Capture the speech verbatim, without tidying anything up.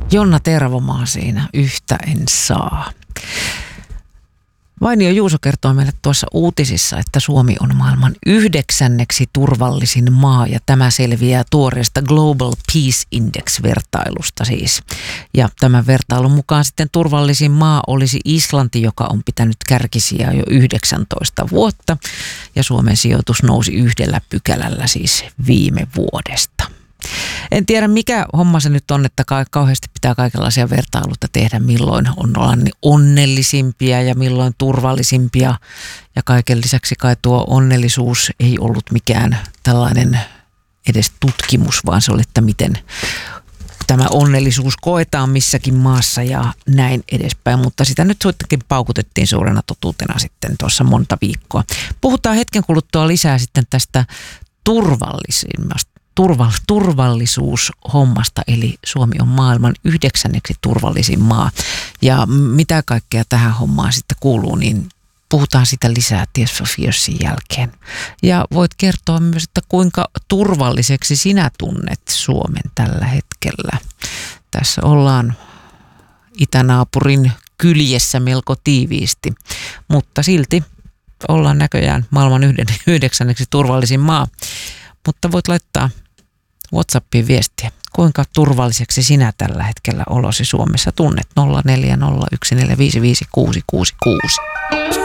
Jonna Tervomaa siinä, yhtä en saa. Vainio Juuso kertoi meille tuossa uutisissa, että Suomi on maailman yhdeksänneksi turvallisin maa ja tämä selviää tuoreesta Global Peace Index-vertailusta siis. Ja tämän vertailun mukaan sitten turvallisin maa olisi Islanti, joka on pitänyt kärkisijaa jo yhdeksäntoista vuotta ja Suomen sijoitus nousi yhdellä pykälällä siis viime vuodesta. En tiedä mikä homma se nyt on, että kauheasti pitää kaikenlaisia vertailuita tehdä, milloin on olla onnellisimpia ja milloin turvallisimpia. Ja kaiken lisäksi kai tuo onnellisuus ei ollut mikään tällainen edes tutkimus, vaan se oli, että miten tämä onnellisuus koetaan missäkin maassa ja näin edespäin. Mutta sitä nyt suittakin paukutettiin suurena totuutena sitten tuossa monta viikkoa. Puhutaan hetken kuluttua lisää sitten tästä turvallisimmasta. Turval, turvallisuushommasta, eli Suomi on maailman yhdeksänneksi turvallisin maa. Ja mitä kaikkea tähän hommaan sitten kuuluu, niin puhutaan sitä lisää Tears for Fearsin jälkeen. Ja voit kertoa myös, että kuinka turvalliseksi sinä tunnet Suomen tällä hetkellä. Tässä ollaan itänaapurin kyljessä melko tiiviisti, mutta silti ollaan näköjään maailman yhden, yhdeksänneksi turvallisin maa. Mutta voit laittaa WhatsAppiin viestiä, kuinka turvalliseksi sinä tällä hetkellä olosi Suomessa tunnet nolla neljä nolla yksi neljä viisi viisi kuusi kuusi kuusi.